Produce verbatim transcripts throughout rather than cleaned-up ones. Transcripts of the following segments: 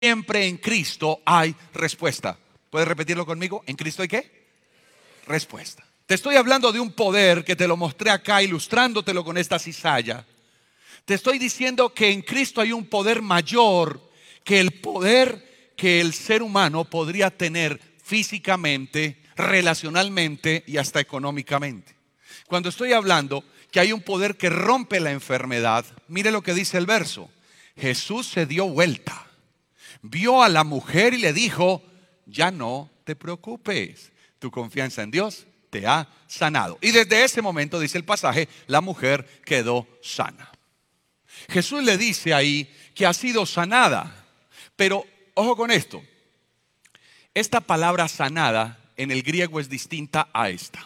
Siempre en Cristo hay respuesta. ¿Puedes repetirlo conmigo? ¿En Cristo hay qué? Respuesta. Te estoy hablando de un poder que te lo mostré acá, ilustrándotelo con esta cizalla. Te estoy diciendo que en Cristo hay un poder mayor que el poder que el ser humano podría tener físicamente, relacionalmente y hasta económicamente. Cuando estoy hablando que hay un poder que rompe la enfermedad, mire lo que dice el verso. Jesús se dio vuelta, vio a la mujer y le dijo: ya no te preocupes, tu confianza en Dios te ha sanado. Y desde ese momento, dice el pasaje, la mujer quedó sana. Jesús le dice ahí que ha sido sanada. Pero ojo con esto, esta palabra sanada en el griego es distinta a esta.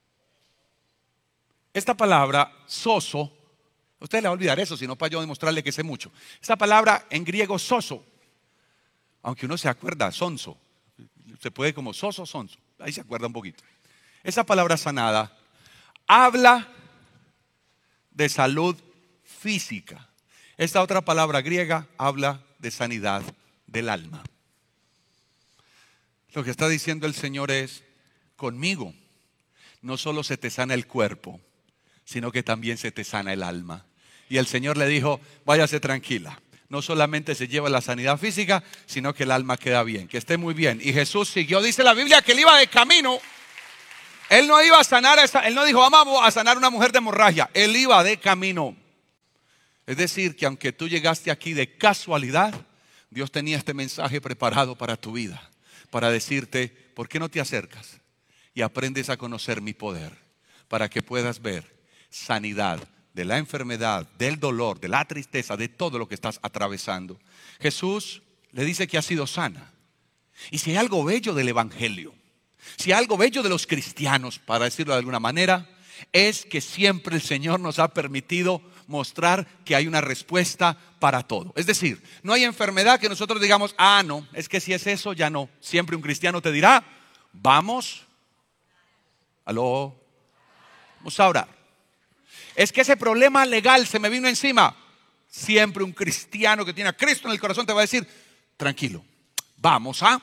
Esta palabra soso, usted le va a olvidar eso, sino para yo demostrarle que sé mucho. Esta palabra en griego soso, aunque uno se acuerda, sonso, se puede como soso, sonso, ahí se acuerda un poquito. Esa palabra sanada habla de salud física. Esta otra palabra griega habla de sanidad del alma. Lo que está diciendo el Señor es: conmigo no solo se te sana el cuerpo, sino que también se te sana el alma. Y el Señor le dijo: váyase tranquila. No solamente se lleva la sanidad física, sino que el alma queda bien, que esté muy bien. Y Jesús siguió, dice la Biblia, que él iba de camino. Él no iba a sanar, a esa, él no dijo: vamos a sanar a una mujer de hemorragia. Él iba de camino. Es decir, que aunque tú llegaste aquí de casualidad, Dios tenía este mensaje preparado para tu vida, para decirte: ¿por qué no te acercas y aprendes a conocer mi poder? Para que puedas ver sanidad de la enfermedad, del dolor, de la tristeza, de todo lo que estás atravesando. Jesús le dice que ha sido sana. Y si hay algo bello del evangelio, si hay algo bello de los cristianos, para decirlo de alguna manera, es que siempre el Señor nos ha permitido mostrar que hay una respuesta para todo. Es decir, no hay enfermedad que nosotros digamos: ah, no, es que si es eso, ya no. Siempre un cristiano te dirá: vamos, aló, vamos a orar. Es que ese problema legal se me vino encima. Siempre un cristiano que tiene a Cristo en el corazón te va a decir: tranquilo, vamos a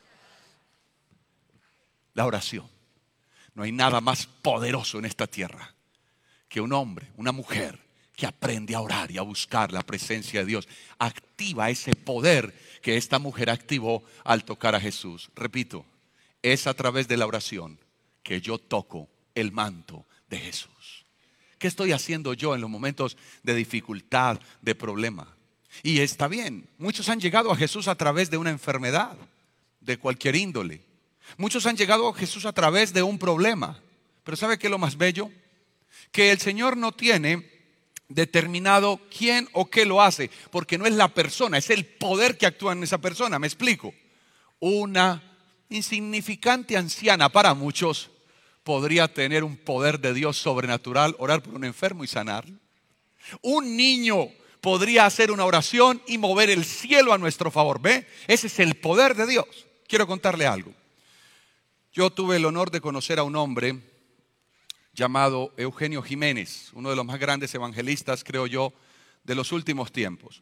la oración. No hay nada más poderoso en esta tierra que un hombre, una mujer que aprende a orar y a buscar la presencia de Dios. Activa ese poder que esta mujer activó al tocar a Jesús. Repito, es a través de la oración que yo toco el manto de Jesús. ¿Qué estoy haciendo yo en los momentos de dificultad, de problema? Y está bien, muchos han llegado a Jesús a través de una enfermedad, de cualquier índole. Muchos han llegado a Jesús a través de un problema. Pero ¿sabe qué es lo más bello? Que el Señor no tiene determinado quién o qué lo hace, porque no es la persona, es el poder que actúa en esa persona. Me explico. Una insignificante anciana para muchos podría tener un poder de Dios sobrenatural, orar por un enfermo y sanarlo. Un niño podría hacer una oración y mover el cielo a nuestro favor. ¿Ve? Ese es el poder de Dios. Quiero contarle algo. Yo tuve el honor de conocer a un hombre llamado Eugenio Jiménez, uno de los más grandes evangelistas, creo yo, de los últimos tiempos.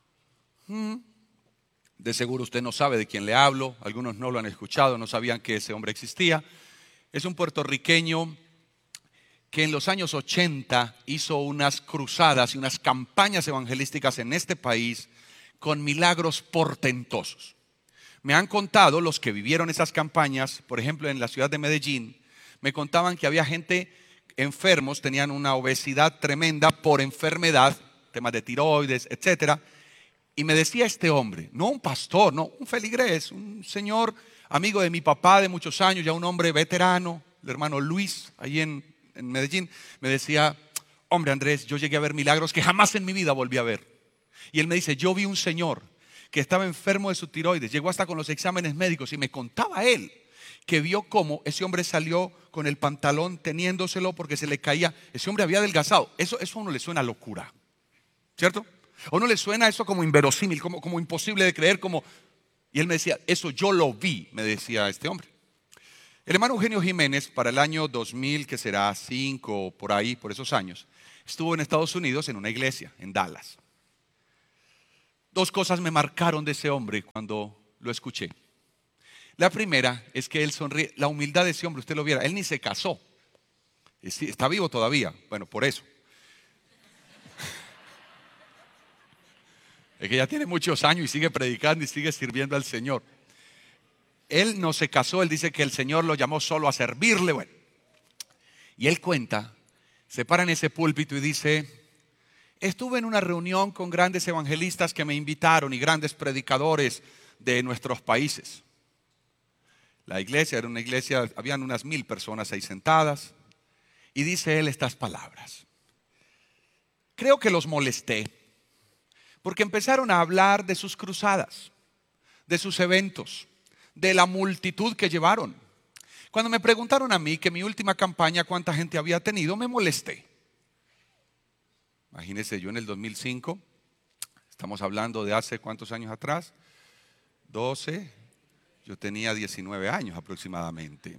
De seguro usted no sabe de quién le hablo, algunos no lo han escuchado, no sabían que ese hombre existía. Es un puertorriqueño que en los años ochenta hizo unas cruzadas y unas campañas evangelísticas en este país con milagros portentosos. Me han contado los que vivieron esas campañas, por ejemplo en la ciudad de Medellín, me contaban que había gente enfermos, tenían una obesidad tremenda por enfermedad, temas de tiroides, etcétera. Y me decía este hombre, no un pastor, no un feligrés, un señor amigo de mi papá de muchos años, ya un hombre veterano, el hermano Luis, ahí en, en Medellín, me decía: hombre Andrés, yo llegué a ver milagros que jamás en mi vida volví a ver. Y él me dice: yo vi un señor que estaba enfermo de su tiroides, llegó hasta con los exámenes médicos y me contaba él que vio cómo ese hombre salió con el pantalón teniéndoselo porque se le caía. Ese hombre había adelgazado. Eso, eso a uno le suena a locura, ¿cierto? A uno le suena eso como inverosímil, como, como imposible de creer, como... Y él me decía: eso yo lo vi, me decía este hombre. El hermano Eugenio Jiménez, para el año dos mil, que será cinco, por ahí, por esos años, estuvo en Estados Unidos en una iglesia, en Dallas. Dos cosas me marcaron de ese hombre cuando lo escuché. La primera es que él sonríe. La humildad de ese hombre, usted lo viera, él ni se casó. Está vivo todavía. Bueno, por eso. Es que ya tiene muchos años y sigue predicando y sigue sirviendo al Señor. Él no se casó, él dice que el Señor lo llamó solo a servirle. Bueno, y él cuenta, se para en ese púlpito y dice: estuve en una reunión con grandes evangelistas que me invitaron y grandes predicadores de nuestros países. La iglesia era una iglesia, habían unas mil personas ahí sentadas. Y dice él estas palabras: creo que los molesté porque empezaron a hablar de sus cruzadas, de sus eventos, de la multitud que llevaron. Cuando me preguntaron a mí que mi última campaña cuánta gente había tenido, me molesté. Imagínense, yo en el dos mil cinco, estamos hablando de hace cuántos años atrás, doce, yo tenía diecinueve años aproximadamente.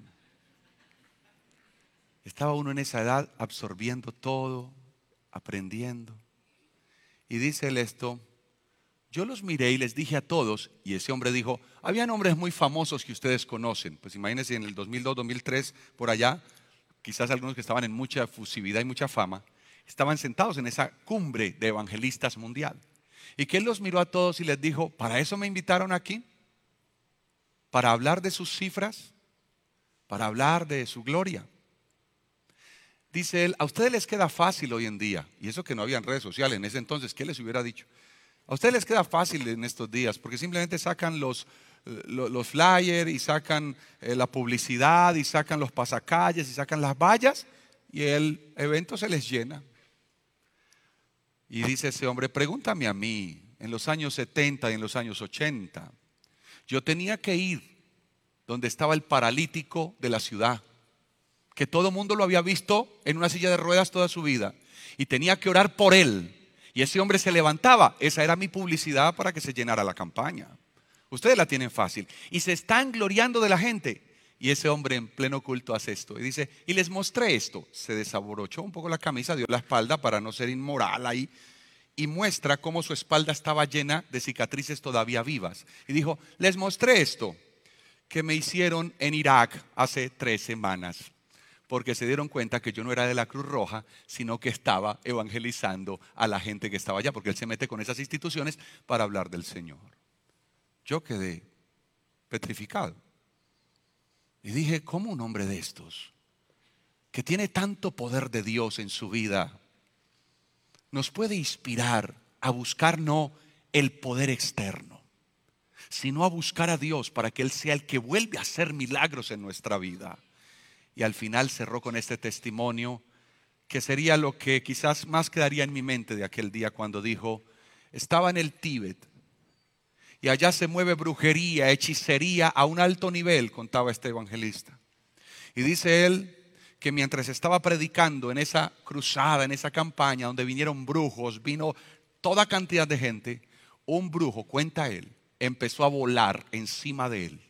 Estaba uno en esa edad absorbiendo todo, aprendiendo. Y dice él esto: yo los miré y les dije a todos, y ese hombre dijo, habían hombres muy famosos que ustedes conocen. Pues imagínense, en el dos mil dos, dos mil tres, por allá, quizás algunos que estaban en mucha efusividad y mucha fama, estaban sentados en esa cumbre de evangelistas mundial. Y que él los miró a todos y les dijo: ¿para eso me invitaron aquí? ¿Para hablar de sus cifras? ¿Para hablar de su gloria? Dice él: a ustedes les queda fácil hoy en día, y eso que no habían redes sociales en ese entonces, ¿qué les hubiera dicho? A ustedes les queda fácil en estos días, porque simplemente sacan los, los, los flyers y sacan eh, la publicidad y sacan los pasacalles y sacan las vallas y el evento se les llena. Y dice ese hombre: pregúntame a mí, en los años setenta y en los años ochenta, yo tenía que ir donde estaba el paralítico de la ciudad, que todo el mundo lo había visto en una silla de ruedas toda su vida, y tenía que orar por él, y ese hombre se levantaba. Esa era mi publicidad para que se llenara la campaña. Ustedes la tienen fácil y se están gloriando de la gente, y ese hombre en pleno culto hace esto y dice: y les mostré esto. Se desabrochó un poco la camisa, dio la espalda para no ser inmoral ahí, y muestra cómo su espalda estaba llena de cicatrices todavía vivas, y dijo: les mostré esto que me hicieron en Irak hace tres semanas, porque se dieron cuenta que yo no era de la Cruz Roja, sino que estaba evangelizando a la gente que estaba allá, porque él se mete con esas instituciones para hablar del Señor. Yo quedé petrificado y dije: ¿cómo un hombre de estos, que tiene tanto poder de Dios en su vida, nos puede inspirar a buscar no el poder externo, sino a buscar a Dios para que Él sea el que vuelve a hacer milagros en nuestra vida? Y al final cerró con este testimonio, que sería lo que quizás más quedaría en mi mente de aquel día, cuando dijo: estaba en el Tíbet y allá se mueve brujería, hechicería a un alto nivel, contaba este evangelista. Y dice él que mientras estaba predicando en esa cruzada, en esa campaña donde vinieron brujos, vino toda cantidad de gente, un brujo, cuenta él, empezó a volar encima de él.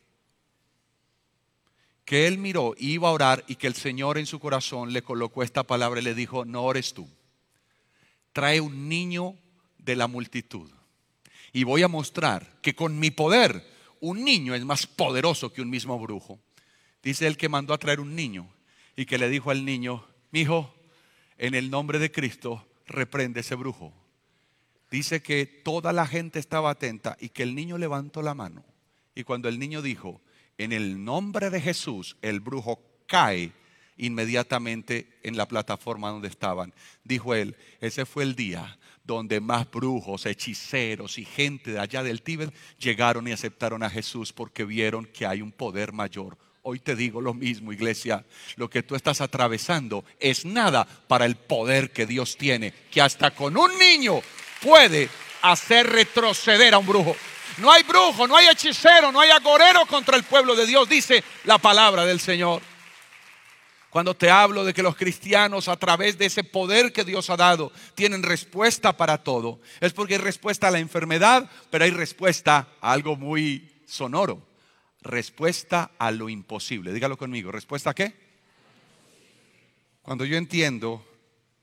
Que él miró, iba a orar, y que el Señor en su corazón le colocó esta palabra y le dijo: no ores tú, trae un niño de la multitud y voy a mostrar que con mi poder un niño es más poderoso que un mismo brujo. Dice él que mandó a traer un niño y que le dijo al niño: mijo, en el nombre de Cristo reprende ese brujo. Dice que toda la gente estaba atenta y que el niño levantó la mano, y cuando el niño dijo: en el nombre de Jesús, el brujo cae inmediatamente en la plataforma donde estaban. Dijo él: ese fue el día donde más brujos, hechiceros y gente de allá del Tíbet llegaron y aceptaron a Jesús, porque vieron que hay un poder mayor. Hoy te digo lo mismo, iglesia: lo que tú estás atravesando es nada para el poder que Dios tiene, que hasta con un niño puede hacer retroceder a un brujo. No hay brujo, no hay hechicero, no hay agorero contra el pueblo de Dios, dice la palabra del Señor. Cuando te hablo de que los cristianos, a través de ese poder que Dios ha dado, tienen respuesta para todo, es porque hay respuesta a la enfermedad, pero hay respuesta a algo muy sonoro: respuesta a lo imposible. Dígalo conmigo: ¿respuesta a qué? Cuando yo entiendo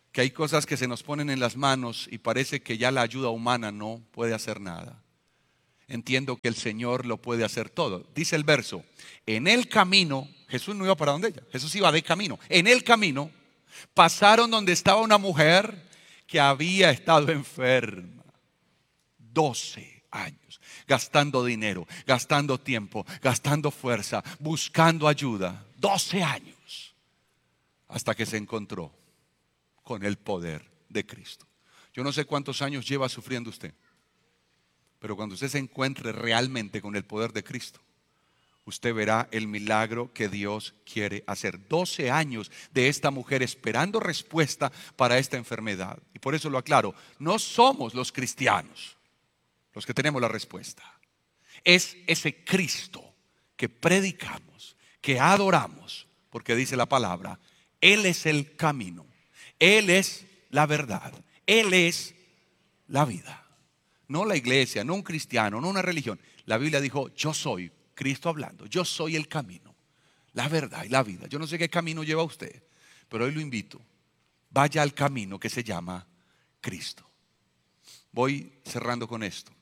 que hay cosas que se nos ponen en las manos y parece que ya la ayuda humana no puede hacer nada. Entiendo que el Señor lo puede hacer todo. Dice el verso, en el camino, Jesús no iba para donde ella, Jesús iba de camino. En el camino pasaron donde estaba una mujer que había estado enferma doce años, gastando dinero, gastando tiempo, gastando fuerza, buscando ayuda. doce años, hasta que se encontró con el poder de Cristo. Yo no sé cuántos años lleva sufriendo usted, pero cuando usted se encuentre realmente con el poder de Cristo, usted verá el milagro que Dios quiere hacer. doce años de esta mujer esperando respuesta para esta enfermedad. Y por eso lo aclaro, no somos los cristianos los que tenemos la respuesta. Es ese Cristo que predicamos, que adoramos, porque dice la palabra, Él es el camino, Él es la verdad, Él es la vida. No la iglesia, no un cristiano, no una religión. La Biblia dijo, yo soy Cristo hablando, yo soy el camino, la verdad y la vida. Yo no sé qué camino lleva usted, pero hoy lo invito, vaya al camino que se llama Cristo. Voy cerrando con esto.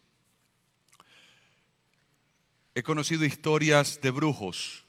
He conocido historias de brujos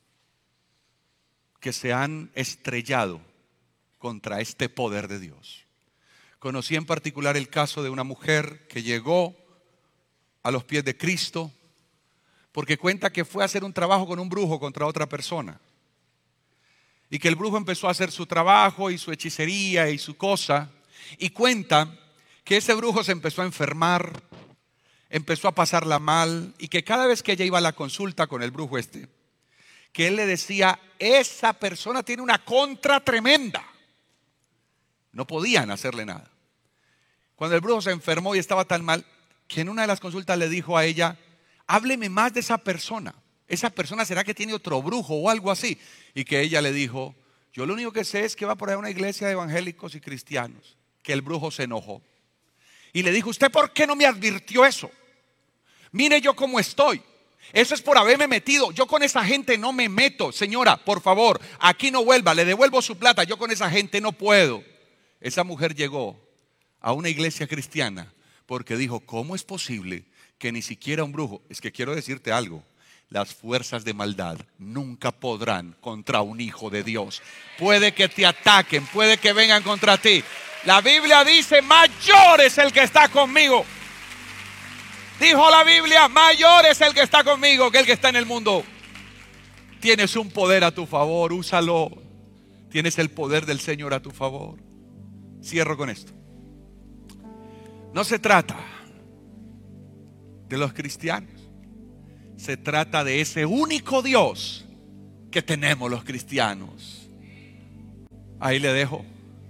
que se han estrellado contra este poder de Dios. Conocí en particular el caso de una mujer que llegó a los pies de Cristo porque cuenta que fue a hacer un trabajo con un brujo contra otra persona. Y que el brujo empezó a hacer su trabajo y su hechicería y su cosa. Y cuenta que ese brujo se empezó a enfermar, empezó a pasarla mal. Y que cada vez que ella iba a la consulta con el brujo este, que él le decía, esa persona tiene una contra tremenda. No podían hacerle nada. Cuando el brujo se enfermó y estaba tan mal, que en una de las consultas le dijo a ella, hábleme más de esa persona. Esa persona será que tiene otro brujo o algo así. Y que ella le dijo, yo lo único que sé es que va por ahí a una iglesia de evangélicos y cristianos. Que el brujo se enojó. Y le dijo, ¿usted por qué no me advirtió eso? Mire yo cómo estoy. Eso es por haberme metido. Yo con esa gente no me meto. Señora, por favor, aquí no vuelva. Le devuelvo su plata. Yo con esa gente no puedo. Esa mujer llegó a una iglesia cristiana porque dijo, ¿cómo es posible que ni siquiera un brujo? Es que quiero decirte algo, las fuerzas de maldad nunca podrán contra un hijo de Dios. Puede que te ataquen, puede que vengan contra ti. La Biblia dice, mayor es el que está conmigo. Dijo la Biblia, mayor es el que está conmigo que el que está en el mundo. Tienes un poder a tu favor, úsalo. Tienes el poder del Señor a tu favor. Cierro con esto. No se trata de los cristianos. Se trata de ese único Dios que tenemos los cristianos. Ahí le dejo.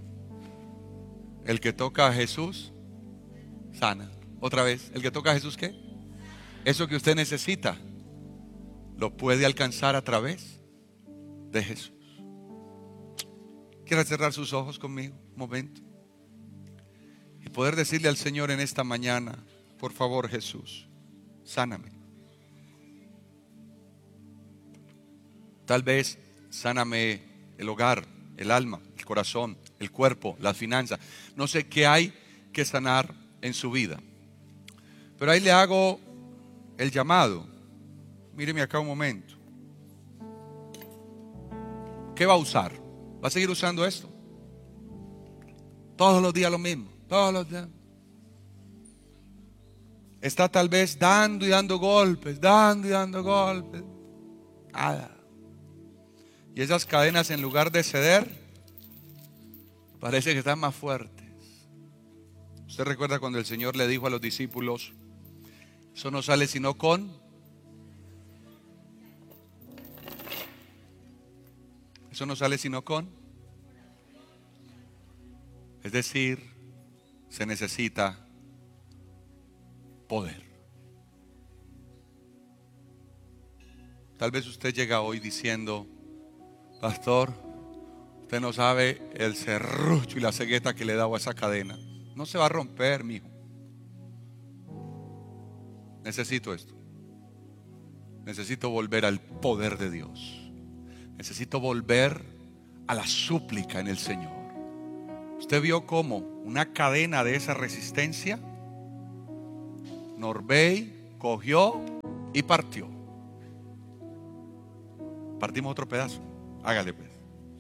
El que toca a Jesús, sana. Otra vez, el que toca a Jesús, ¿qué? Eso que usted necesita, lo puede alcanzar a través de Jesús. ¿Quiere cerrar sus ojos conmigo un momento? Y poder decirle al Señor en esta mañana, por favor Jesús, sáname. Tal vez sáname el hogar, el alma, el corazón, el cuerpo, las finanzas. No sé qué hay que sanar en su vida. Pero ahí le hago el llamado. Míreme acá un momento. ¿Qué va a usar? ¿Va a seguir usando esto? Todos los días lo mismo. Todos los días. Está tal vez dando y dando golpes, dando y dando golpes. Nada. Y esas cadenas, en lugar de ceder, parece que están más fuertes. Usted recuerda cuando el Señor le dijo a los discípulos, eso no sale sino con Eso no sale sino con Es decir, se necesita poder. Tal vez usted llega hoy diciendo, pastor, usted no sabe el serrucho y la cegueta que le he dado a esa cadena. No se va a romper, mijo. Necesito esto. Necesito volver al poder de Dios. Necesito volver a la súplica en el Señor. ¿Usted vio cómo una cadena de esa resistencia, Norbey cogió y partió? Partimos otro pedazo. Hágale pues.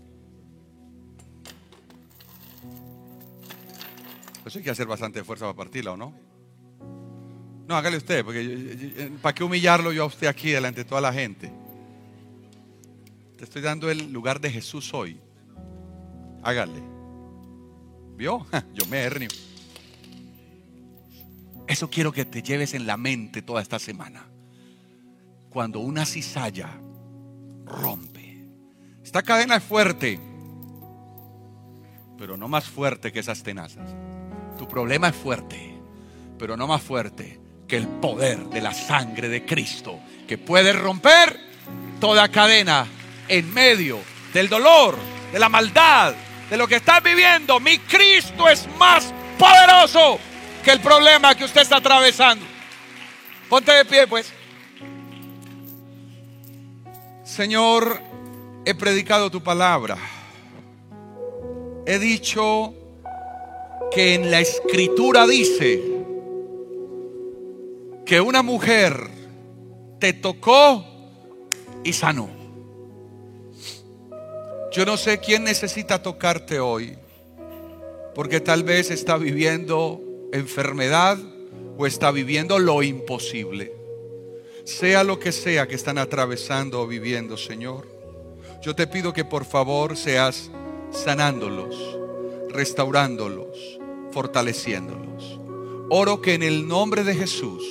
Eso hay que hacer bastante fuerza para partirla, ¿o no? No, hágale usted, porque ¿para qué humillarlo yo a usted aquí delante de toda la gente? Te estoy dando el lugar de Jesús hoy. Hágale. ¿Vio? Yo me hernio. Eso quiero que te lleves en la mente toda esta semana. Cuando una cizalla rompe. Esta cadena es fuerte, pero no más fuerte que esas tenazas. Tu problema es fuerte, pero no más fuerte que el poder de la sangre de Cristo, que puede romper toda cadena en medio del dolor, de la maldad, de lo que estás viviendo. Mi Cristo es más poderoso que el problema que usted está atravesando. Ponte de pie pues. Señor, he predicado tu palabra. He dicho que en la escritura dice que una mujer te tocó y sanó. Yo no sé quién necesita tocarte hoy, porque tal vez está viviendo enfermedad o está viviendo lo imposible. Sea lo que sea que están atravesando o viviendo, Señor, yo te pido que por favor seas sanándolos, restaurándolos, fortaleciéndolos. Oro que en el nombre de Jesús,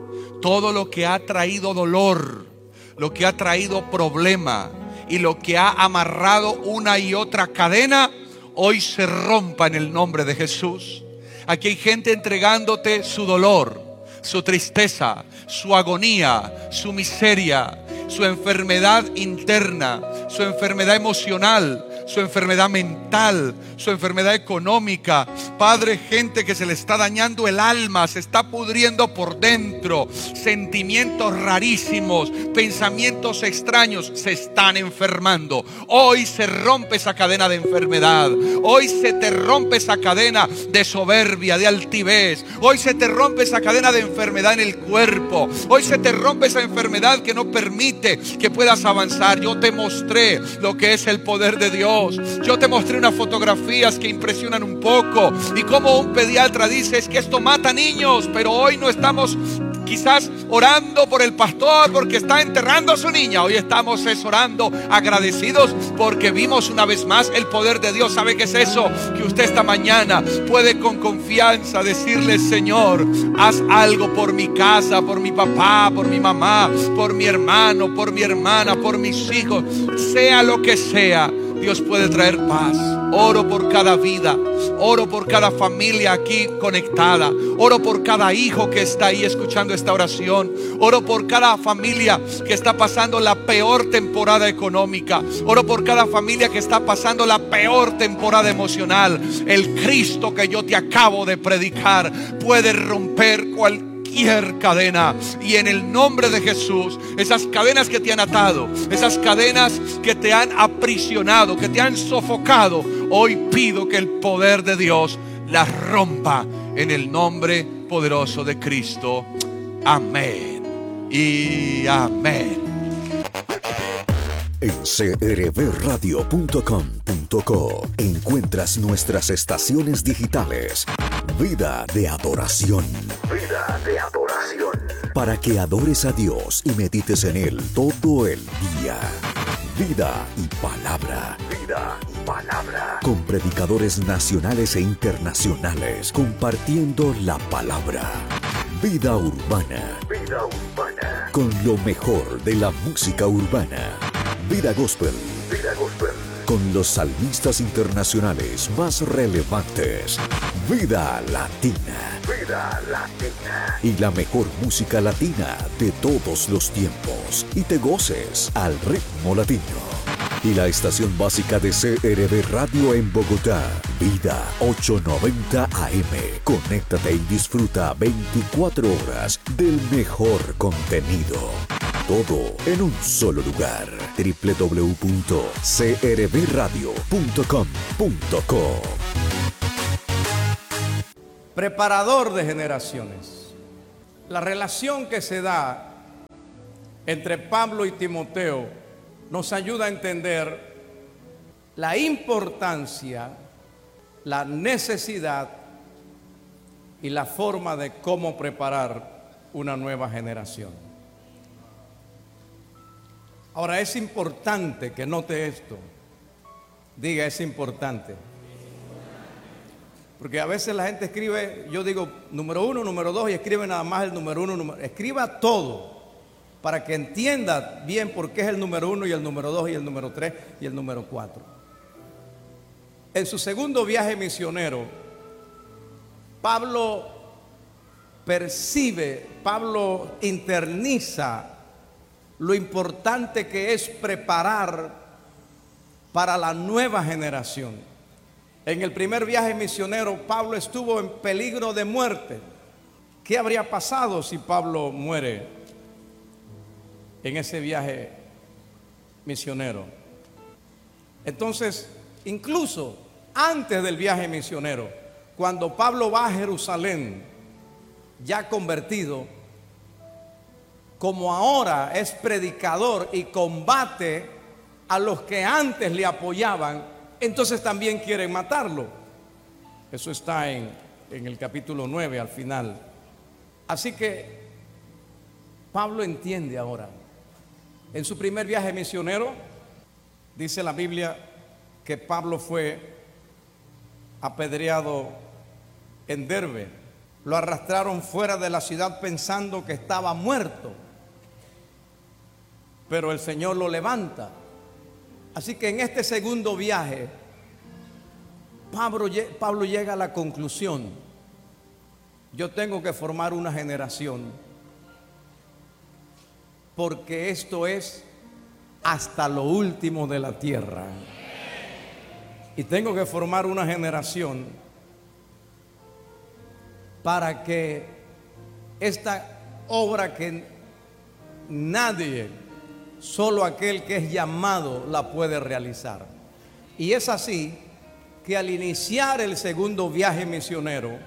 todo lo que ha traído dolor, lo que ha traído problema y lo que ha amarrado una y otra cadena, hoy se rompa en el nombre de Jesús. Aquí hay gente entregándote su dolor, su tristeza, su agonía, su miseria, su enfermedad interna, su enfermedad emocional, su enfermedad mental, su enfermedad económica. Padre, gente que se le está dañando el alma, se está pudriendo por dentro, sentimientos rarísimos, pensamientos extraños, se están enfermando. Hoy se rompe esa cadena de enfermedad. Hoy se te rompe esa cadena de soberbia, de altivez. Hoy se te rompe esa cadena de enfermedad en el cuerpo. Hoy se te rompe esa enfermedad que no permite que puedas avanzar. Yo te mostré lo que es el poder de Dios. Yo te mostré unas fotografías que impresionan un poco, y como un pediatra dice, es que esto mata niños. Pero hoy no estamos quizás orando por el pastor porque está enterrando a su niña. Hoy estamos es orando agradecidos porque vimos una vez más el poder de Dios. ¿Sabe qué es eso? Que usted esta mañana puede con confianza decirle: Señor, haz algo por mi casa, por mi papá, por mi mamá, por mi hermano, por mi hermana, por mis hijos. Sea lo que sea, Dios puede traer paz. Oro por cada vida, oro por cada familia aquí conectada, oro por cada hijo que está ahí escuchando esta oración, oro por cada familia que está pasando la peor temporada económica, oro por cada familia que está pasando la peor temporada emocional. El Cristo que yo te acabo de predicar puede romper cualquier cadena, y en el nombre de Jesús, esas cadenas que te han atado, esas cadenas que te han aprisionado, que te han sofocado, hoy pido que el poder de Dios las rompa en el nombre poderoso de Cristo. Amén y amén. En c r b radio punto com punto co encuentras nuestras estaciones digitales. Vida de adoración. Vida de adoración. Para que adores a Dios y medites en Él todo el día. Vida y palabra. Vida y palabra. Con predicadores nacionales e internacionales compartiendo la palabra. Vida urbana. Vida urbana. Con lo mejor de la música urbana. Vida gospel. Vida gospel. Con los salmistas internacionales más relevantes. Vida latina. Vida latina. Y la mejor música latina de todos los tiempos. Y te goces al ritmo latino. Y la estación básica de C R B Radio en Bogotá. Vida ochocientos noventa A M. Conéctate y disfruta veinticuatro horas del mejor contenido. Todo en un solo lugar. doble u doble u doble u punto c r b radio punto com punto co preparador de generaciones. La relación que se da entre Pablo y Timoteo nos ayuda a entender la importancia, la necesidad y la forma de cómo preparar una nueva generación. Ahora, es importante que note esto. Diga, es importante. Porque a veces la gente escribe, yo digo número uno, número dos, y escribe nada más el número uno, número, escriba todo para que entienda bien por qué es el número uno y el número dos y el número tres y el número cuatro. En su segundo viaje misionero, Pablo percibe, Pablo internaliza lo importante que es preparar para la nueva generación. En el primer viaje misionero, Pablo estuvo en peligro de muerte. ¿Qué habría pasado si Pablo muere en ese viaje misionero? Entonces, incluso antes del viaje misionero, cuando Pablo va a Jerusalén, ya convertido, como ahora es predicador y combate a los que antes le apoyaban, entonces también quieren matarlo. Eso está en, en el capítulo nueve al final. Así que Pablo entiende ahora. En su primer viaje misionero, dice la Biblia que Pablo fue apedreado en Derbe. Lo arrastraron fuera de la ciudad pensando que estaba muerto, pero el Señor lo levanta. Así que en este segundo viaje, Pablo, Pablo llega a la conclusión: yo tengo que formar una generación, porque esto es hasta lo último de la tierra. Y tengo que formar una generación para que esta obra que nadie, solo aquel que es llamado, la puede realizar. Y es así que al iniciar el segundo viaje misionero,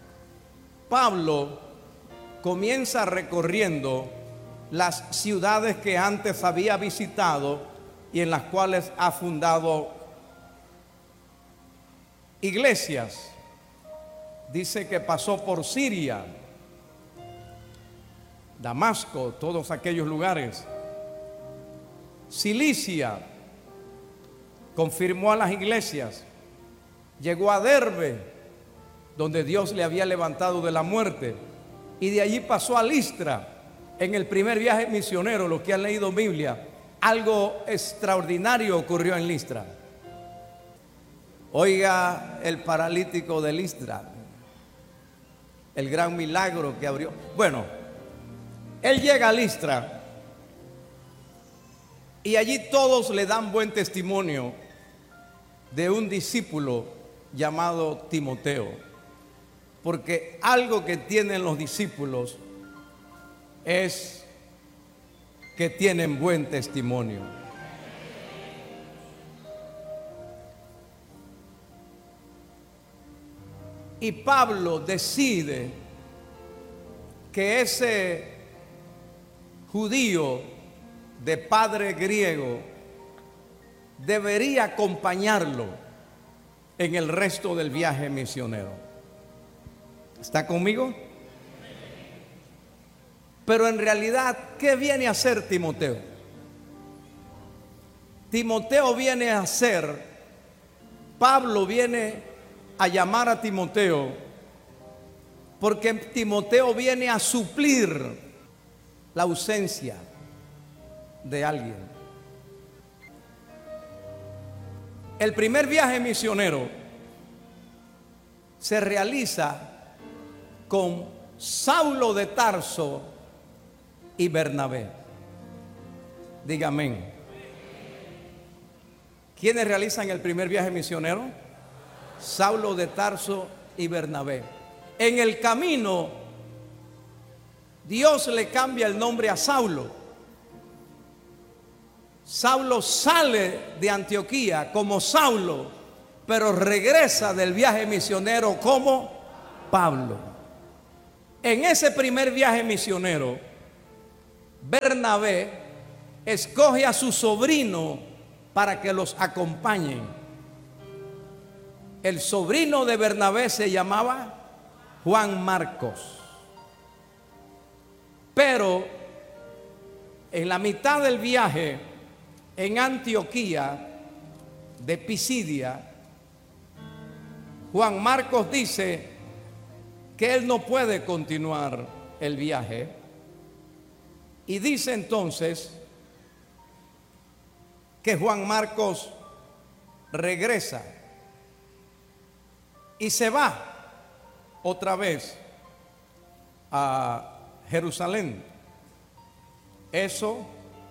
Pablo comienza recorriendo las ciudades que antes había visitado y en las cuales ha fundado iglesias. Dice que pasó por Siria, Damasco, todos aquellos lugares. Cilicia, confirmó a las iglesias. Llegó a Derbe, donde Dios le había levantado de la muerte, y de allí pasó a Listra. En el primer viaje misionero, los que han leído Biblia, algo extraordinario ocurrió en Listra. Oiga, el paralítico de Listra, el gran milagro que abrió. Bueno, él llega a Listra y allí todos le dan buen testimonio de un discípulo llamado Timoteo, porque algo que tienen los discípulos es que tienen buen testimonio. Y Pablo decide que ese judío de padre griego debería acompañarlo en el resto del viaje misionero. ¿Está conmigo? Pero en realidad, ¿qué viene a hacer Timoteo? Timoteo viene a hacer, Pablo viene a llamar a Timoteo, porque Timoteo viene a suplir la ausencia de alguien. El primer viaje misionero se realiza con Saulo de Tarso y Bernabé. Diga amén. ¿Quiénes realizan el primer viaje misionero? Saulo de Tarso y Bernabé. En el camino, Dios le cambia el nombre a Saulo. Saulo sale de Antioquía como Saulo, pero regresa del viaje misionero como Pablo. En ese primer viaje misionero, Bernabé escoge a su sobrino para que los acompañen. El sobrino de Bernabé se llamaba Juan Marcos. Pero en la mitad del viaje, en Antioquía de Pisidia, Juan Marcos dice que él no puede continuar el viaje. Y dice entonces que Juan Marcos regresa y se va otra vez a Jerusalén. Eso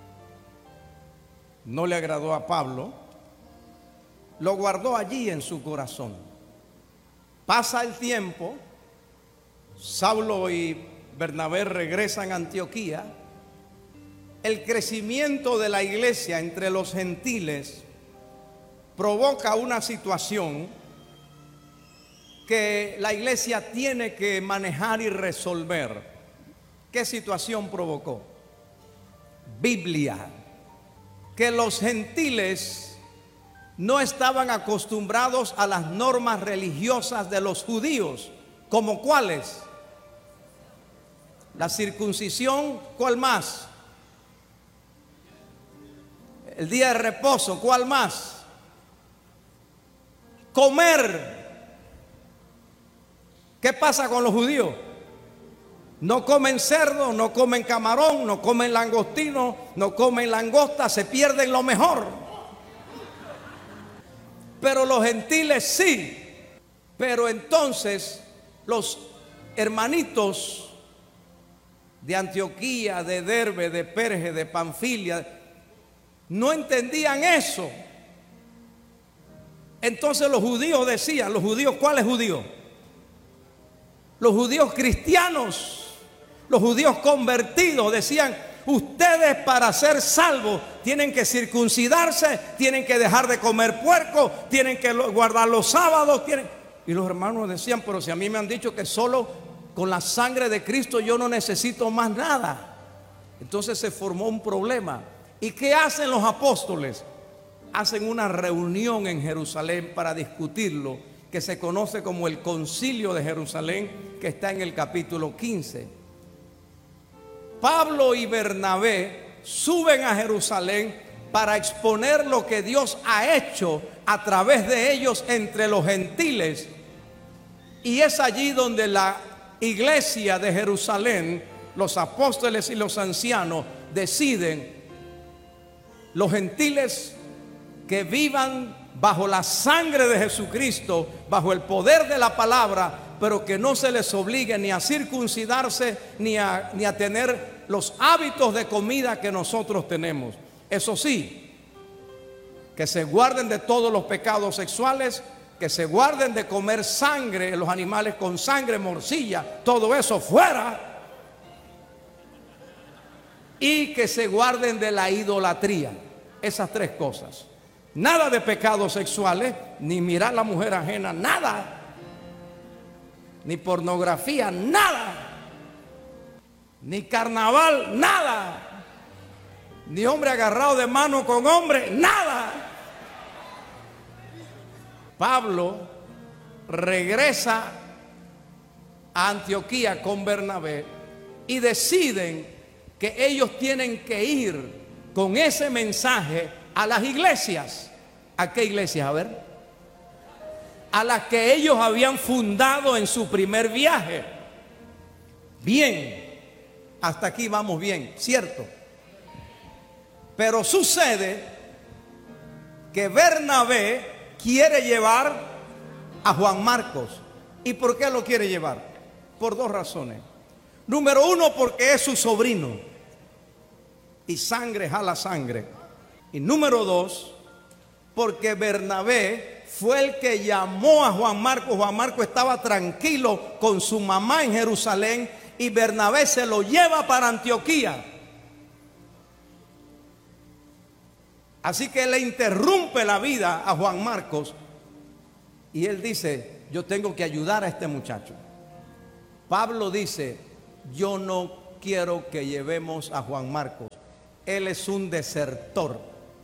no le agradó a Pablo, lo guardó allí en su corazón. Pasa el tiempo, Saulo y Bernabé regresan a Antioquía. El crecimiento de la iglesia entre los gentiles provoca una situación que la iglesia tiene que manejar y resolver. ¿Qué situación provocó? Biblia. Que los gentiles no estaban acostumbrados a las normas religiosas de los judíos. ¿Como cuáles? La circuncisión, ¿cuál más? El día de reposo, ¿cuál más? Comer. ¿Qué pasa con los judíos? No comen cerdo, no comen camarón, no comen langostino, no comen langosta, se pierden lo mejor. Pero los gentiles sí. Pero entonces los hermanitos de Antioquía, de Derbe, de Perge, de Panfilia, no entendían eso. Entonces los judíos decían, los judíos, ¿cuáles judíos? Los judíos cristianos, los judíos convertidos decían, ustedes para ser salvos tienen que circuncidarse, tienen que dejar de comer puerco, tienen que guardar los sábados, tienen... Y los hermanos decían, pero si a mí me han dicho que solo con la sangre de Cristo yo no necesito más nada. Entonces se formó un problema. ¿Y qué hacen los apóstoles? Hacen una reunión en Jerusalén para discutirlo, que se conoce como el Concilio de Jerusalén, que está en el capítulo quince. Pablo y Bernabé suben a Jerusalén para exponer lo que Dios ha hecho a través de ellos entre los gentiles. Y es allí donde la iglesia de Jerusalén, los apóstoles y los ancianos deciden: los gentiles que vivan bajo la sangre de Jesucristo, bajo el poder de la palabra, pero que no se les obligue ni a circuncidarse ni a, ni a tener los hábitos de comida que nosotros tenemos. Eso sí, que se guarden de todos los pecados sexuales, que se guarden de comer sangre, los animales con sangre, morcilla, todo eso fuera, y que se guarden de la idolatría. Esas tres cosas. Nada de pecados sexuales, ni mirar a la mujer ajena, nada. Ni pornografía, nada. Ni carnaval, nada. Ni hombre agarrado de mano con hombre, nada. Pablo regresa a Antioquía con Bernabé y deciden que ellos tienen que ir con ese mensaje a las iglesias. ¿A qué iglesias? A ver. A las que ellos habían fundado en su primer viaje. Bien, hasta aquí vamos bien, ¿cierto? Pero sucede que Bernabé quiere llevar a Juan Marcos. ¿Y por qué lo quiere llevar? Por dos razones. Número uno, porque es su sobrino y sangre jala sangre. Y número dos, porque Bernabé fue el que llamó a Juan Marcos. Juan Marcos estaba tranquilo con su mamá en Jerusalén y Bernabé se lo lleva para Antioquía. Así que le interrumpe la vida a Juan Marcos y él dice: yo tengo que ayudar a este muchacho. Pablo dice, yo no quiero que llevemos a Juan Marcos. Él es un desertor.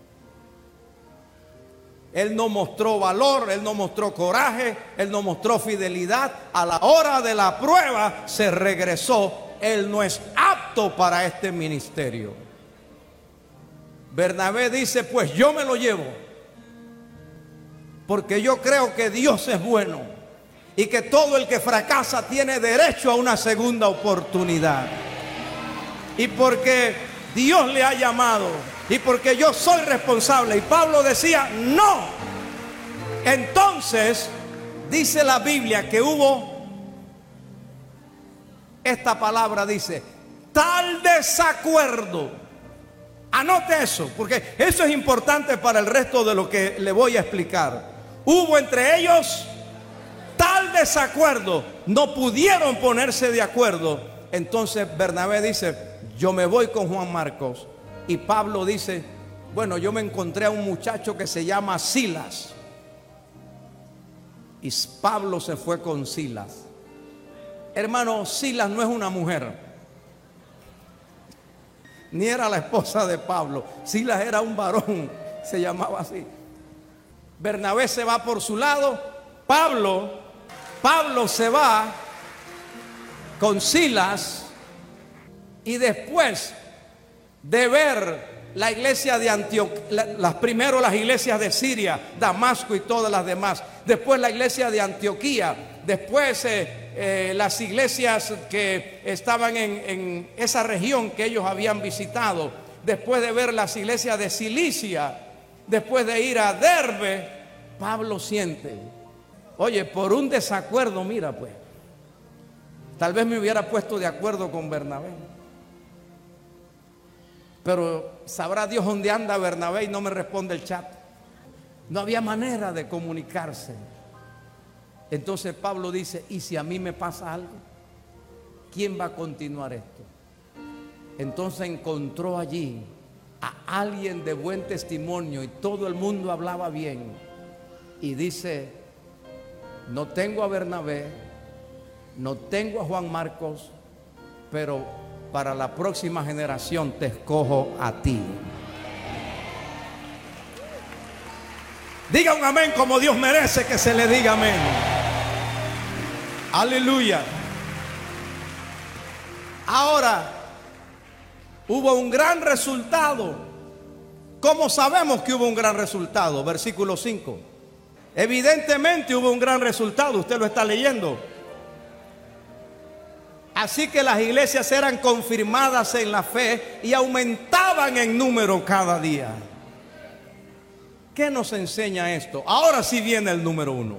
Él no mostró valor, él no mostró coraje, él no mostró fidelidad. A la hora de la prueba se regresó. Él no es apto para este ministerio. Bernabé dice, pues yo me lo llevo, porque yo creo que Dios es bueno y que todo el que fracasa tiene derecho a una segunda oportunidad. Y porque Dios le ha llamado y porque yo soy responsable. Y Pablo decía, no. Entonces dice la Biblia que hubo, esta palabra dice, tal desacuerdo. Anote eso, porque eso es importante para el resto de lo que le voy a explicar. Hubo entre ellos tal desacuerdo, no pudieron ponerse de acuerdo. Entonces Bernabé dice, yo me voy con Juan Marcos. Y Pablo dice, bueno, yo me encontré a un muchacho que se llama Silas. Y Pablo se fue con Silas. Hermano, Silas no es una mujer, ni era la esposa de Pablo. Silas era un varón, se llamaba así. Bernabé se va por su lado. Pablo, Pablo se va con Silas. Y después de ver la iglesia de Antioquía, la, las primero las iglesias de Siria, Damasco y todas las demás, después la iglesia de Antioquía, después eh, eh, las iglesias que estaban en, en esa región que ellos habían visitado, después de ver las iglesias de Cilicia, después de ir a Derbe, Pablo siente, oye, por un desacuerdo, mira pues, tal vez me hubiera puesto de acuerdo con Bernabé. Pero sabrá Dios dónde anda Bernabé y no me responde el chat. No había manera de comunicarse. Entonces Pablo dice, ¿y si a mí me pasa algo? ¿Quién va a continuar esto? Entonces encontró allí a alguien de buen testimonio y todo el mundo hablaba bien. Y dice, no tengo a Bernabé, no tengo a Juan Marcos, pero para la próxima generación te escojo a ti. Diga un amén como Dios merece que se le diga amén. Aleluya. Ahora, hubo un gran resultado. ¿Cómo sabemos que hubo un gran resultado? Versículo cinco. Evidentemente hubo un gran resultado, usted lo está leyendo. Así que las iglesias eran confirmadas en la fe y aumentaban en número cada día. ¿Qué nos enseña esto? Ahora sí viene el número uno.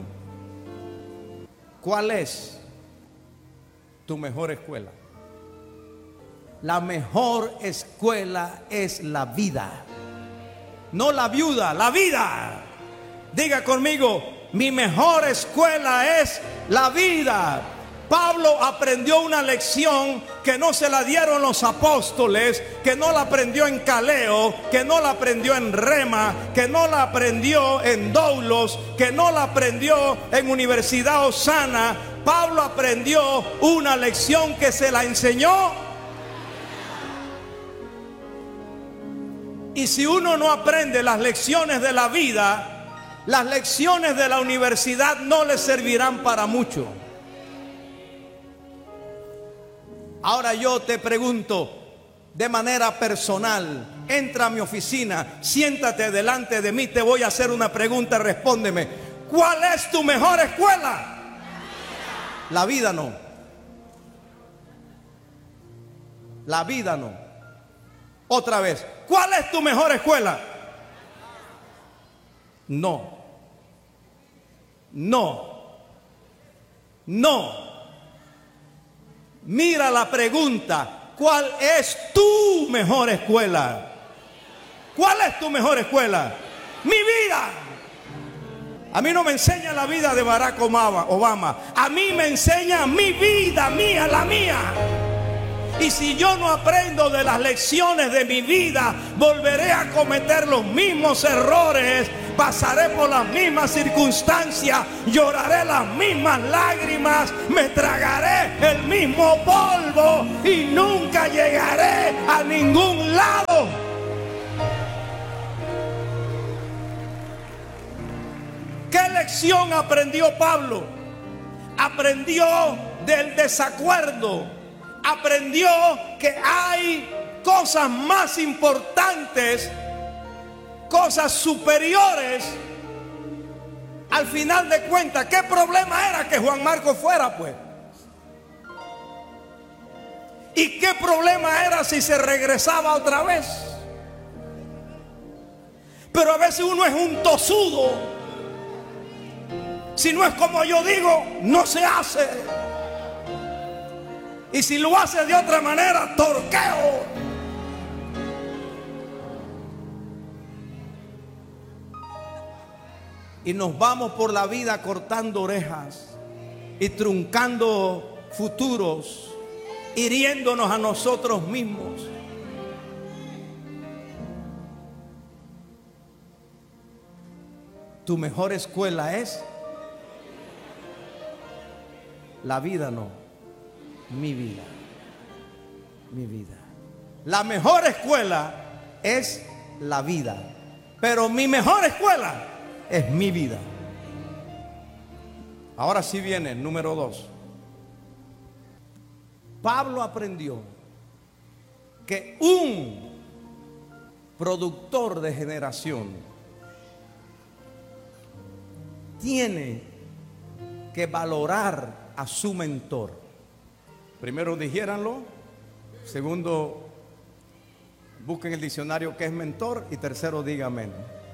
¿Cuál es tu mejor escuela? La mejor escuela es la vida. No la viuda, la vida. Diga conmigo, mi mejor escuela es la vida. Pablo aprendió una lección que no se la dieron los apóstoles, que no la aprendió en Caleo, que no la aprendió en Rema, que no la aprendió en Doulos, que no la aprendió en Universidad Osana. Pablo aprendió una lección que se la enseñó. Y si uno no aprende las lecciones de la vida, las lecciones de la universidad no le servirán para mucho. Ahora yo te pregunto de manera personal, entra a mi oficina, siéntate delante de mí, te voy a hacer una pregunta, respóndeme. ¿Cuál es tu mejor escuela? La vida no. La vida no. Otra vez, ¿cuál es tu mejor escuela? No. No. No. Mira la pregunta, ¿cuál es tu mejor escuela? ¿Cuál es tu mejor escuela? Mi vida. A mí no me enseña la vida de Barack Obama, a mí me enseña mi vida, mía, la mía. Y si yo no aprendo de las lecciones de mi vida, volveré a cometer los mismos errores pasaré por las mismas circunstancias, lloraré las mismas lágrimas, me tragaré el mismo polvo y nunca llegaré a ningún lado. ¿Qué lección aprendió Pablo? Aprendió del desacuerdo, aprendió que hay cosas más importantes, cosas superiores. Al final de cuentas, ¿qué problema era que Juan Marcos fuera, pues? ¿Y qué problema era si se regresaba otra vez? Pero a veces uno es un tosudo. Si no es como yo digo, no se hace. Y si lo hace de otra manera, torqueo. Y nos vamos por la vida cortando orejas y truncando futuros, hiriéndonos a nosotros mismos. Tu mejor escuela es la vida, no, mi vida, mi vida. La mejor escuela es la vida, pero mi mejor escuela es mi vida. Ahora sí viene el número dos. Pablo aprendió que un productor de generación tiene que valorar a su mentor. Primero dijéranlo, segundo busquen el diccionario qué es mentor y tercero díganme.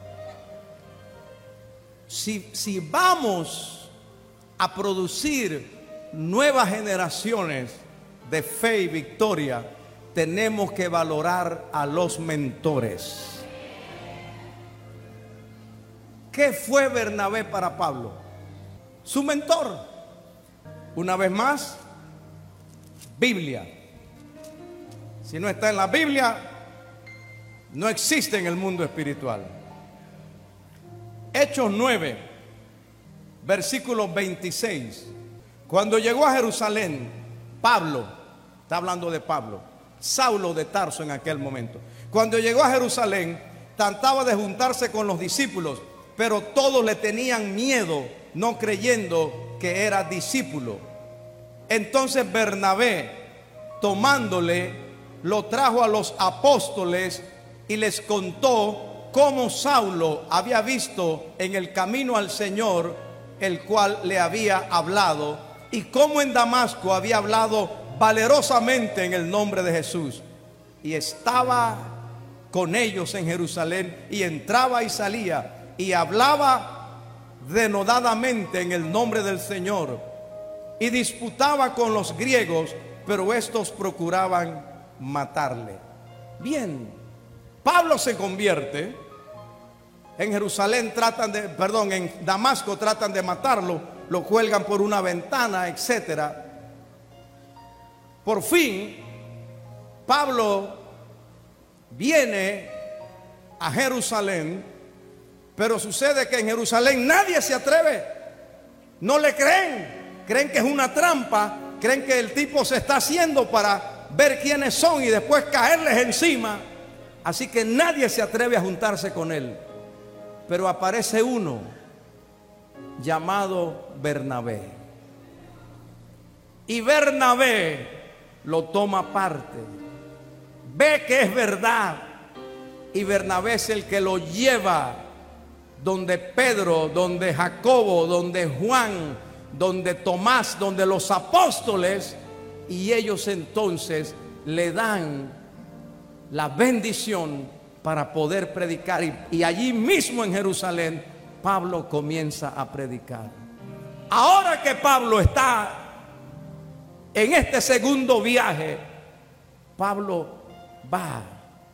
Si, si vamos a producir nuevas generaciones de fe y victoria, tenemos que valorar a los mentores. ¿Qué fue Bernabé para Pablo? Su mentor. Una vez más, Biblia. Si no está en la Biblia, no existe en el mundo espiritual. Hechos nueve, versículo veintiséis. Cuando llegó a Jerusalén, Pablo, está hablando de Pablo, Saulo de Tarso en aquel momento. Cuando llegó a Jerusalén, trataba de juntarse con los discípulos, pero todos le tenían miedo, no creyendo que era discípulo. Entonces Bernabé, tomándole, lo trajo a los apóstoles y les contó cómo Saulo había visto en el camino al Señor, el cual le había hablado, y cómo en Damasco había hablado valerosamente en el nombre de Jesús. Y estaba con ellos en Jerusalén, y entraba y salía, y hablaba denodadamente en el nombre del Señor, y disputaba con los griegos, pero estos procuraban matarle. Bien, Pablo se convierte. En Jerusalén tratan de, perdón, en Damasco tratan de matarlo, lo cuelgan por una ventana, etcétera. Por fin, Pablo viene a Jerusalén, pero sucede que en Jerusalén nadie se atreve, no le creen, creen que es una trampa, creen que el tipo se está haciendo para ver quiénes son y después caerles encima. Así que nadie se atreve a juntarse con él. Pero aparece uno llamado Bernabé, y Bernabé lo toma aparte, ve que es verdad, y Bernabé es el que lo lleva donde Pedro, donde Jacobo, donde Juan, donde Tomás, donde los apóstoles, y ellos entonces le dan la bendición para poder predicar. Y, y allí mismo en Jerusalén, Pablo comienza a predicar. Ahora que Pablo está en este segundo viaje, Pablo va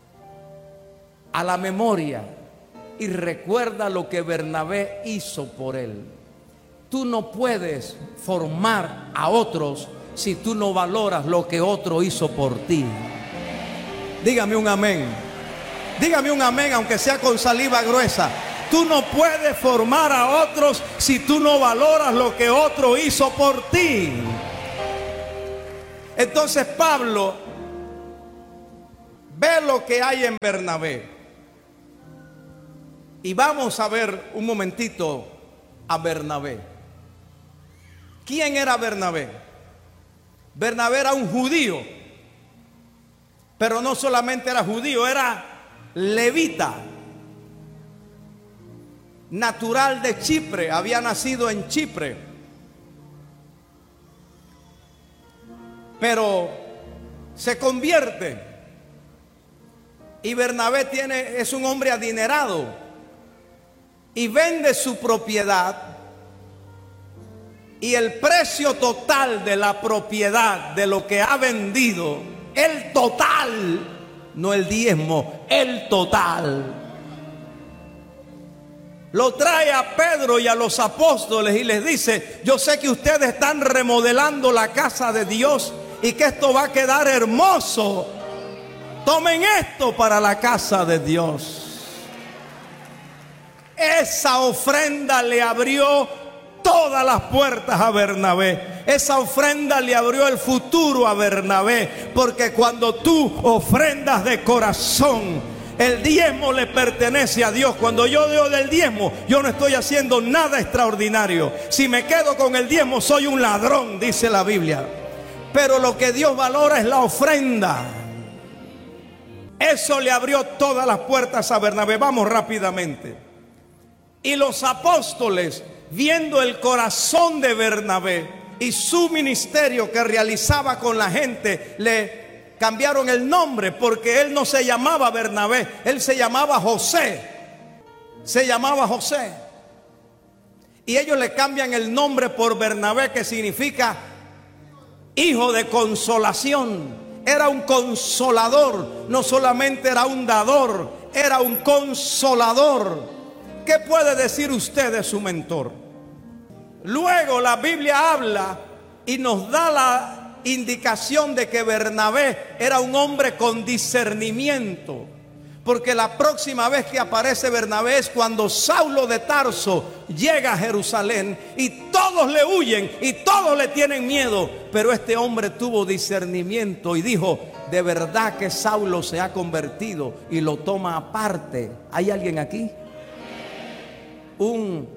a la memoria y recuerda lo que Bernabé hizo por él. Tú no puedes formar a otros si tú no valoras lo que otro hizo por ti. Dígame un amén. Dígame un amén, aunque sea con saliva gruesa. Tú no puedes formar a otros si tú no valoras lo que otro hizo por ti. Entonces Pablo ve lo que hay en Bernabé. Y vamos a ver un momentito a Bernabé. ¿Quién era Bernabé? Bernabé era un judío, pero no solamente era judío, era levita, natural de Chipre, había nacido en Chipre. Pero se convierte, y Bernabé tiene, es un hombre adinerado, y vende su propiedad, y el precio total de la propiedad, de lo que ha vendido, el total, no el diezmo, el total, lo trae a Pedro y a los apóstoles y les dice: yo sé que ustedes están remodelando la casa de Dios y que esto va a quedar hermoso. Tomen esto para la casa de Dios. Esa ofrenda le abrió todas las puertas a Bernabé. Esa ofrenda le abrió el futuro a Bernabé, porque cuando tú ofrendas de corazón, el diezmo le pertenece a Dios. Cuando yo doy del diezmo, yo no estoy haciendo nada extraordinario. Si me quedo con el diezmo, soy un ladrón, dice la Biblia. Pero lo que Dios valora es la ofrenda. Eso le abrió todas las puertas a Bernabé. Vamos rápidamente. Y los apóstoles, viendo el corazón de Bernabé y su ministerio que realizaba con la gente, le cambiaron el nombre, porque él no se llamaba Bernabé, él se llamaba José. Se llamaba José. Y ellos le cambian el nombre por Bernabé, que significa hijo de consolación. Era un consolador, no solamente era un dador, era un consolador. ¿Qué puede decir usted de su mentor? Luego la Biblia habla y nos da la indicación de que Bernabé era un hombre con discernimiento, porque la próxima vez que aparece Bernabé es cuando Saulo de Tarso llega a Jerusalén y todos le huyen y todos le tienen miedo, pero este hombre tuvo discernimiento y dijo: de verdad que Saulo se ha convertido, y lo toma aparte. ¿Hay alguien aquí? Un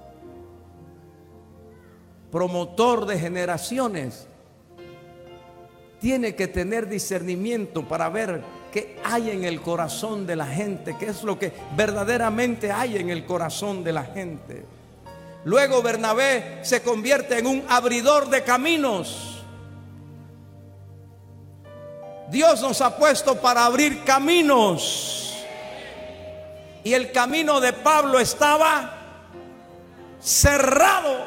promotor de generaciones tiene que tener discernimiento para ver qué hay en el corazón de la gente, qué es lo que verdaderamente hay en el corazón de la gente. Luego Bernabé se convierte en un abridor de caminos. Dios nos ha puesto para abrir caminos. Y el camino de Pablo estaba cerrado.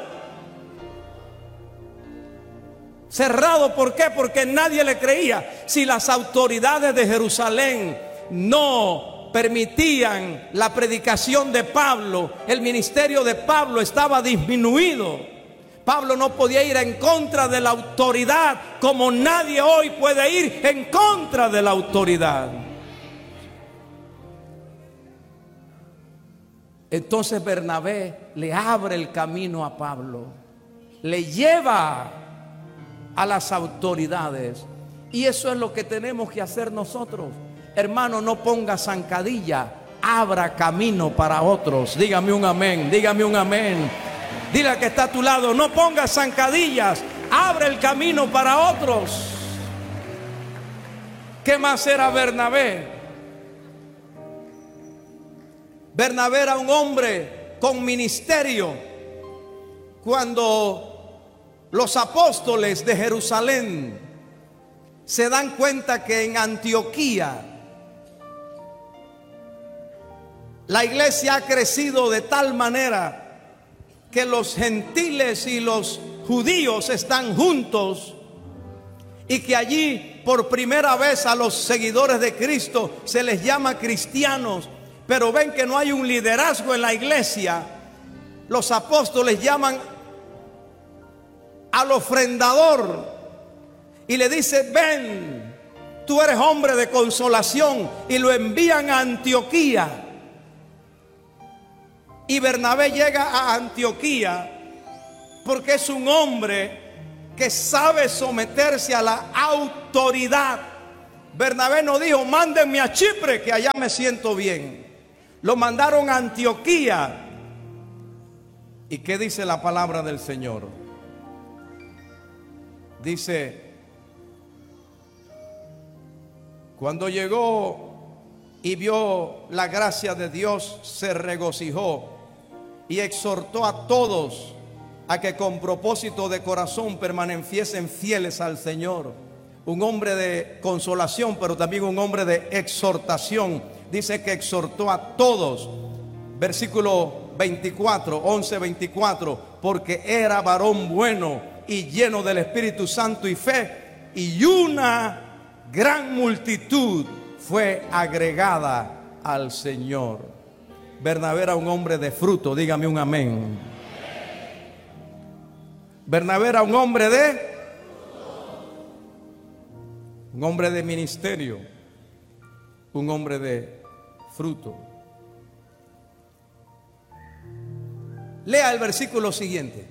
Cerrado, ¿por qué? Porque nadie le creía. Si las autoridades de Jerusalén no permitían la predicación de Pablo, el ministerio de Pablo estaba disminuido. Pablo no podía ir en contra de la autoridad, como nadie hoy puede ir en contra de la autoridad. Entonces Bernabé le abre el camino a Pablo, le lleva a las autoridades, y eso es lo que tenemos que hacer nosotros. Hermano, no ponga zancadilla, abra camino para otros. Dígame un amén, dígame un amén. Dile al que está a tu lado: no ponga zancadillas, abre el camino para otros. ¿Qué más era Bernabé? Bernabé era un hombre con ministerio. Cuando los apóstoles de Jerusalén se dan cuenta que en Antioquía la iglesia ha crecido de tal manera que los gentiles y los judíos están juntos, y que allí por primera vez a los seguidores de Cristo se les llama cristianos, pero ven que no hay un liderazgo en la iglesia, los apóstoles llaman al ofrendador y le dicen: ven, tú eres hombre de consolación, y lo envían a Antioquía. Y Bernabé llega a Antioquía porque es un hombre que sabe someterse a la autoridad. Bernabé no dijo, mándenme a Chipre que allá me siento bien. Lo mandaron a Antioquía. ¿Y qué dice la palabra del Señor? Dice, cuando llegó y vio la gracia de Dios, se regocijó y exhortó a todos a que con propósito de corazón permaneciesen fieles al Señor. Un hombre de consolación, pero también un hombre de exhortación. Dice que exhortó a todos. Versículo veinticuatro, once, veinticuatro. Porque era varón bueno y lleno del Espíritu Santo y fe, y una gran multitud fue agregada al Señor. Bernabé era un hombre de fruto. Dígame un amén. Bernabé era un hombre de un hombre de ministerio, un hombre de fruto. Lea el versículo siguiente.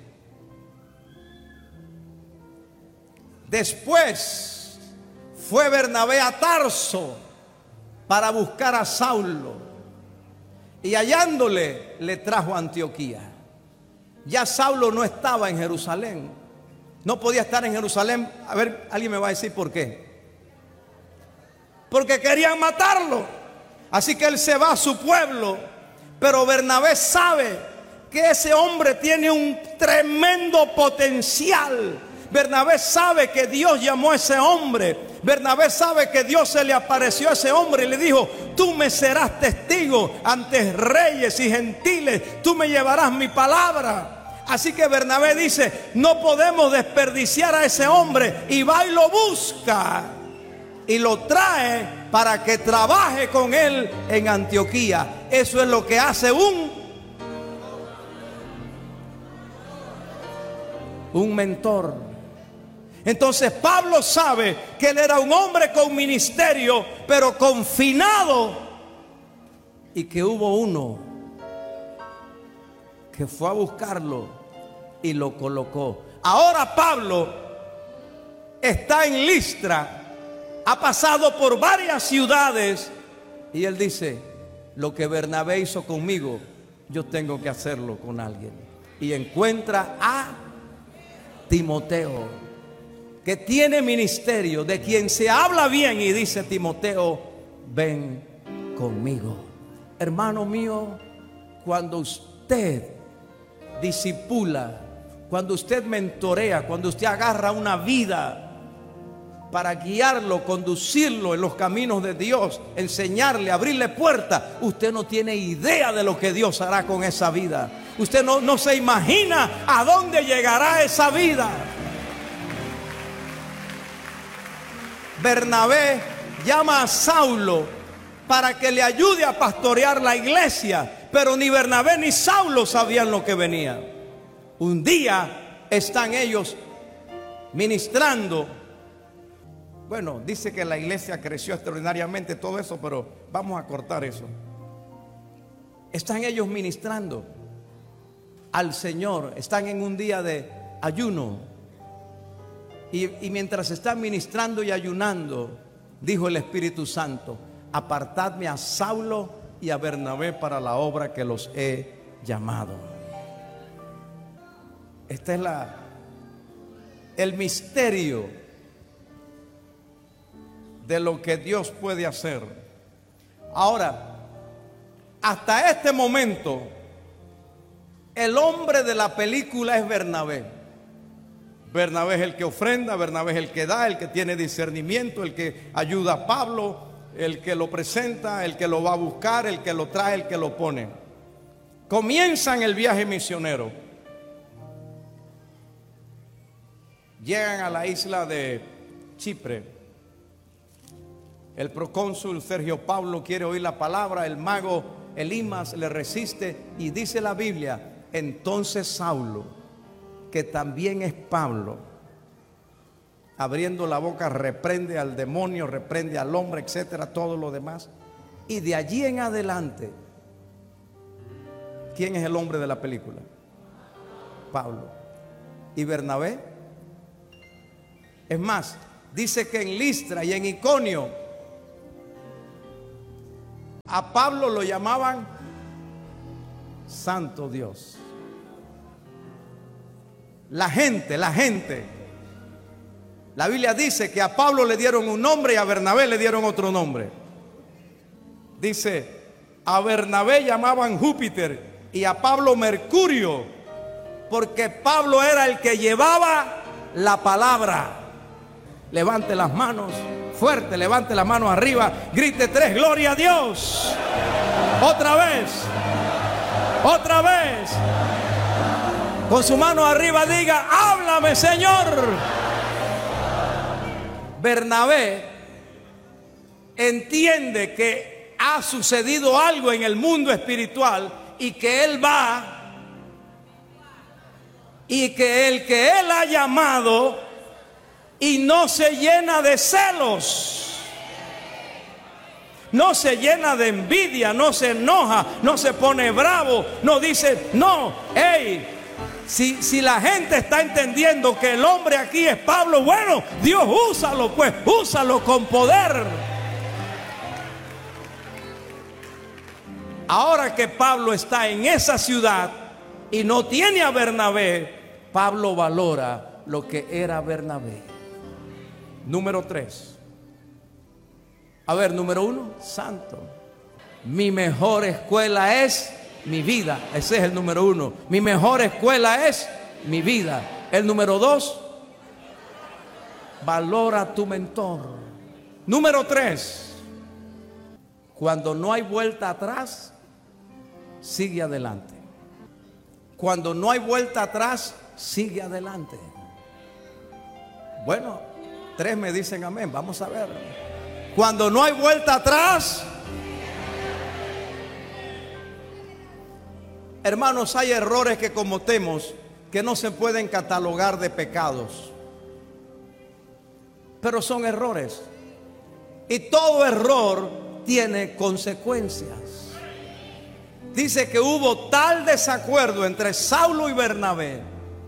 Después fue Bernabé a Tarso para buscar a Saulo, y hallándole le trajo a Antioquía. Ya Saulo no estaba en Jerusalén, no podía estar en Jerusalén. A ver, alguien me va a decir por qué. Porque querían matarlo. Así que él se va a su pueblo. Pero Bernabé sabe que ese hombre tiene un tremendo potencial. Bernabé sabe que Dios llamó a ese hombre. Bernabé sabe que Dios se le apareció a ese hombre y le dijo, tú me serás testigo ante reyes y gentiles, tú me llevarás mi palabra. Así que Bernabé dice, no podemos desperdiciar a ese hombre, y va y lo busca y lo trae para que trabaje con él en Antioquía. Eso es lo que hace un un mentor. Entonces Pablo sabe que él era un hombre con ministerio, pero confinado, y que hubo uno que fue a buscarlo y lo colocó. Ahora Pablo está en Listra, ha pasado por varias ciudades, y él dice, lo que Bernabé hizo conmigo, yo tengo que hacerlo con alguien. Y encuentra a Timoteo, que tiene ministerio, de quien se habla bien, y dice, Timoteo, ven conmigo. Hermano mío, cuando usted discipula, cuando usted mentorea, cuando usted agarra una vida para guiarlo, conducirlo en los caminos de Dios, enseñarle, abrirle puertas, usted no tiene idea de lo que Dios hará con esa vida. Usted no, no se imagina a dónde llegará esa vida. Bernabé llama a Saulo para que le ayude a pastorear la iglesia, pero ni Bernabé ni Saulo sabían lo que venía. Un día están ellos ministrando. Bueno, dice que la iglesia creció extraordinariamente, todo eso, pero vamos a cortar eso. Están ellos ministrando al Señor, están en un día de ayuno, y, y mientras están ministrando y ayunando, dijo el Espíritu Santo, apartadme a Saulo y a Bernabé para la obra que los he llamado. Esta es la el misterio de lo que Dios puede hacer. Ahora, hasta este momento, el hombre de la película es Bernabé. Bernabé es el que ofrenda, Bernabé es el que da, el que tiene discernimiento, el que ayuda a Pablo, el que lo presenta, el que lo va a buscar, el que lo trae, el que lo pone. Comienzan el viaje misionero. Llegan a la isla de Chipre. El procónsul Sergio Pablo quiere oír la palabra, el mago Elimas le resiste, y dice la Biblia, entonces Saulo, que también es Pablo, abriendo la boca reprende al demonio, reprende al hombre, etcétera, todo lo demás. Y de allí en adelante, ¿quién es el hombre de la película? Pablo. ¿Y Bernabé? Es más, dice que en Listra y en Iconio a Pablo lo llamaban Santo Dios. La gente, la gente. La Biblia dice que a Pablo le dieron un nombre y a Bernabé le dieron otro nombre. Dice, a Bernabé llamaban Júpiter y a Pablo Mercurio, porque Pablo era el que llevaba la palabra. Levante las manos fuerte, levante las manos arriba, grite tres, gloria a Dios. Otra vez, otra vez. Con su mano arriba diga, háblame, Señor. Bernabé entiende que ha sucedido algo en el mundo espiritual y que él va, y que el que él ha llamado y no se llena de celos, no se llena de envidia, no se enoja, no se pone bravo, no dice, no, hey, si, si la gente está entendiendo que el hombre aquí es Pablo, bueno, Dios úsalo pues, úsalo con poder. Ahora que Pablo está en esa ciudad y no tiene a Bernabé, Pablo valora lo que era Bernabé. Número tres. A ver, número uno, santo. Mi mejor escuela es mi vida. Ese es el número uno. Mi mejor escuela es mi vida. El número dos, valora a tu mentor. Número tres, cuando no hay vuelta atrás, sigue adelante. Cuando no hay vuelta atrás, sigue adelante. Bueno, tres me dicen amén. Vamos a ver. Cuando no hay vuelta atrás, hermanos, hay errores que cometemos que no se pueden catalogar de pecados, pero son errores, y todo error tiene consecuencias. Dice que hubo tal desacuerdo entre Saulo y Bernabé.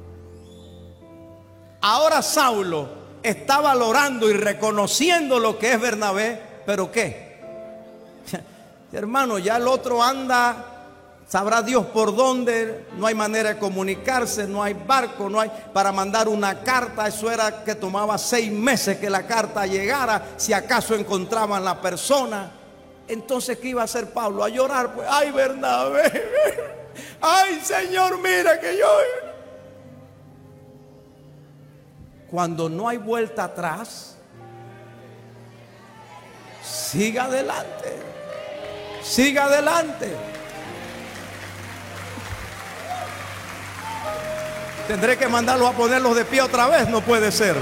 Ahora Saulo está valorando y reconociendo lo que es Bernabé, pero ¿qué? Hermano, ya el otro anda, sabrá Dios por dónde, no hay manera de comunicarse, no hay barco, no hay para mandar una carta. Eso era que tomaba seis meses que la carta llegara, si acaso encontraban la persona. Entonces, ¿qué iba a hacer Pablo? A llorar, pues, ay, Bernabé, ay, Señor, mira que yo... Cuando no hay vuelta atrás, siga adelante, siga adelante. Tendré que mandarlos a ponerlos de pie otra vez, no puede ser.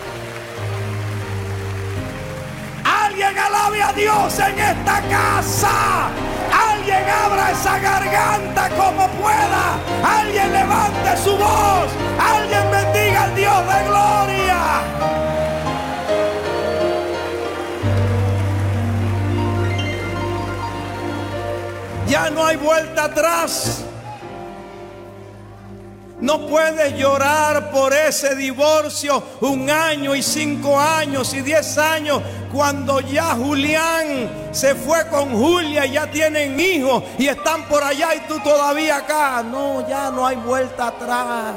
Alguien alabe a Dios en esta casa. Alguien abra esa garganta como pueda. Alguien levante su voz. Alguien bendiga al Dios de gloria. Ya no hay vuelta atrás. No puedes llorar por ese divorcio un año y cinco años y diez años, cuando ya Julián se fue con Julia y ya tienen hijos y están por allá y tú todavía acá. No, ya no hay vuelta atrás.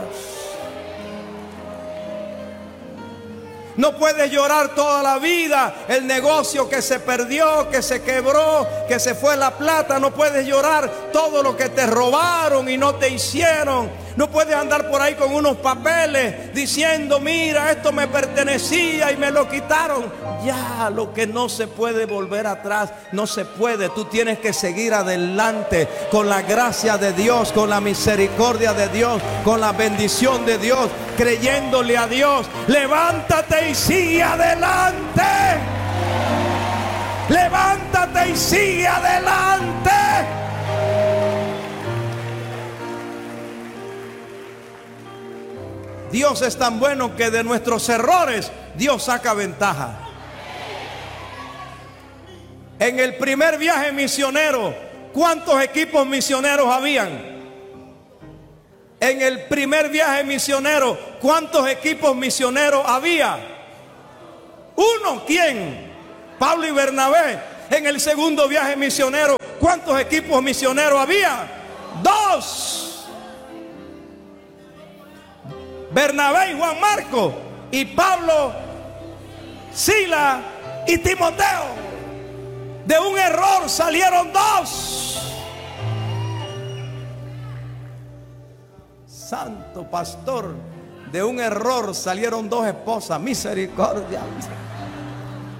No puedes llorar toda la vida el negocio que se perdió, que se quebró, que se fue la plata. No puedes llorar todo lo que te robaron y no te hicieron. No puedes andar por ahí con unos papeles diciendo, mira, esto me pertenecía y me lo quitaron. Ya, lo que no se puede volver atrás, no se puede. Tú tienes que seguir adelante con la gracia de Dios, con la misericordia de Dios, con la bendición de Dios, creyéndole a Dios. Levántate y sigue adelante. Levántate y sigue adelante. Dios es tan bueno que de nuestros errores Dios saca ventaja. En el primer viaje misionero, ¿cuántos equipos misioneros habían? En el primer viaje misionero, ¿cuántos equipos misioneros había? Uno. ¿Quién? Pablo y Bernabé. En el segundo viaje misionero, ¿cuántos equipos misioneros había? Dos. Bernabé y Juan Marcos. Y Pablo, Sila y Timoteo. De un error salieron dos. Santo pastor, de un error salieron dos esposas. Misericordia.